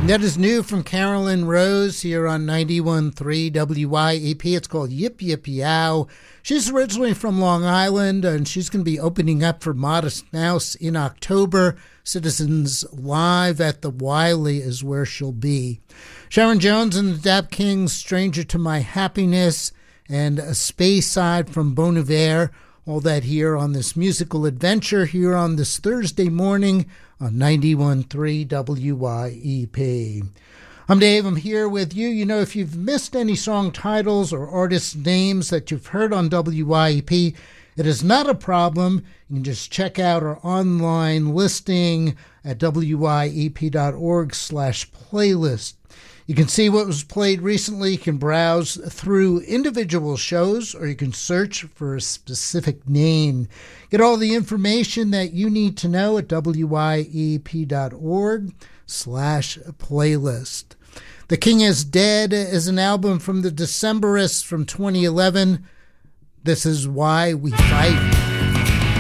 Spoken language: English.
That is new from Carolyn Rose here on 91.3 WYEP. It's called Yip Yip Yow. She's originally from Long Island, and she's going to be opening up for Modest Mouse in October. Citizens Live at the Wiley is where she'll be. Sharon Jones and the Dap Kings, Stranger to My Happiness, and A Space Side from Bon Iver. All that here on this musical adventure here on this Thursday morning on 91.3 WYEP. I'm Dave. I'm here with you. You know, if you've missed any song titles or artist names that you've heard on WYEP, it is not a problem. You can just check out our online listing at wyep.org/playlist. You can see what was played recently. You can browse through individual shows, or you can search for a specific name. Get all the information that you need to know at wyep.org/playlist. The King is Dead is an album from the Decemberists from 2011. This is Why We Fight.